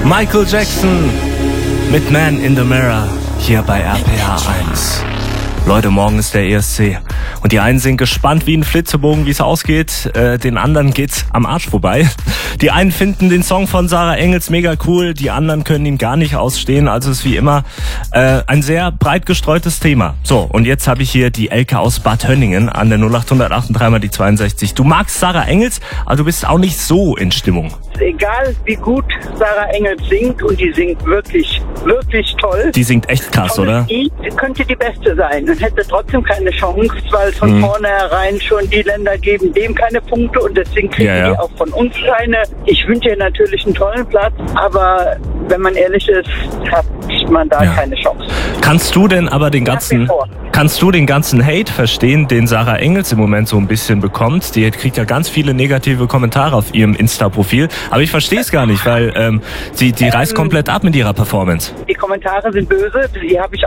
Michael Jackson mit Man in the Mirror hier bei RPA 1. Leute, morgen ist der ESC und die einen sind gespannt wie ein Flitzebogen, wie es ausgeht, den anderen geht's am Arsch vorbei. Die einen finden den Song von Sarah Engels mega cool, die anderen können ihn gar nicht ausstehen, also ist wie immer ein sehr breit gestreutes Thema. So, und jetzt habe ich hier die Elke aus Bad Hönningen an der 0808 mal die 62. Du magst Sarah Engels, aber du bist auch nicht so in Stimmung. Egal wie gut Sarah Engels singt, und die singt wirklich, wirklich toll. Die singt echt krass, oder? Die könnte die Beste sein und hätte trotzdem keine Chance, weil von vornherein schon die Länder geben dem keine Punkte und deswegen kriegen die auch von uns keine. Ich wünsche ihr natürlich einen tollen Platz, aber wenn man ehrlich ist, hat man da keine Chance. Kannst du denn aber den ganzen Hate verstehen, den Sarah Engels im Moment so ein bisschen bekommt? Die kriegt ja ganz viele negative Kommentare auf ihrem Insta-Profil. Aber ich verstehe es gar nicht, weil sie reißt komplett ab mit ihrer Performance. Die Kommentare sind böse, die habe ich